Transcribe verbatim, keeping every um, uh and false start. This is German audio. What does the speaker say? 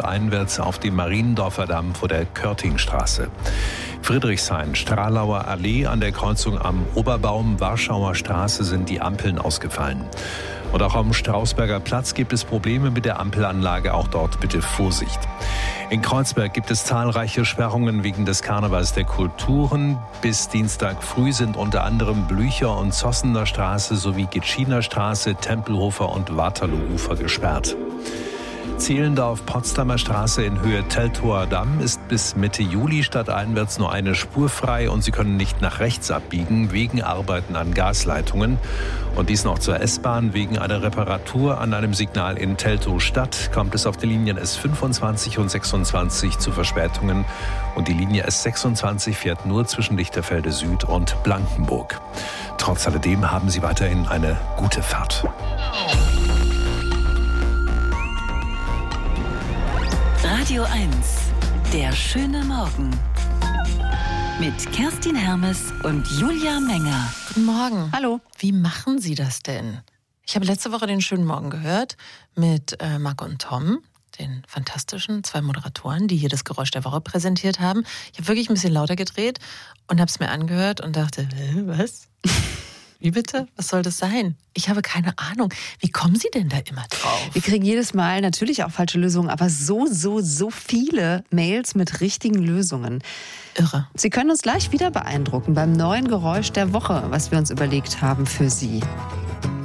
stadteinwärts auf dem Mariendorfer Damm vor der Körtingstraße. Friedrichshain, Stralauer Allee an der Kreuzung am Oberbaum, Warschauer Straße sind die Ampeln ausgefallen. Und auch am Strausberger Platz gibt es Probleme mit der Ampelanlage. Auch dort bitte Vorsicht. In Kreuzberg gibt es zahlreiche Sperrungen wegen des Karnevals der Kulturen. Bis Dienstag früh sind unter anderem Blücher- und Zossener Straße sowie Gitschiner Straße, Tempelhofer und Waterloo-Ufer gesperrt. Zehlendorf-Potsdamer Straße in Höhe Teltower Damm ist bis Mitte Juli stadteinwärts nur eine Spur frei und Sie können nicht nach rechts abbiegen wegen Arbeiten an Gasleitungen. Und dies noch zur S-Bahn. Wegen einer Reparatur an einem Signal in Teltow-Stadt kommt es auf den Linien S fünfundzwanzig und sechsundzwanzig zu Verspätungen. Und die Linie S sechsundzwanzig fährt nur zwischen Lichterfelde Süd und Blankenburg. Trotz alledem haben Sie weiterhin eine gute Fahrt. Radio eins, der schöne Morgen. Mit Kerstin Hermes und Julia Menger. Guten Morgen. Hallo. Wie machen Sie das denn? Ich habe letzte Woche den schönen Morgen gehört mit äh, Marc und Tom, den fantastischen zwei Moderatoren, die hier das Geräusch der Woche präsentiert haben. Ich habe wirklich ein bisschen lauter gedreht und habe es mir angehört und dachte, äh, was? Wie bitte? Was soll das sein? Ich habe keine Ahnung. Wie kommen Sie denn da immer drauf? Wir kriegen jedes Mal natürlich auch falsche Lösungen, aber so, so, so viele Mails mit richtigen Lösungen. Irre. Sie können uns gleich wieder beeindrucken beim neuen Geräusch der Woche, was wir uns überlegt haben für Sie.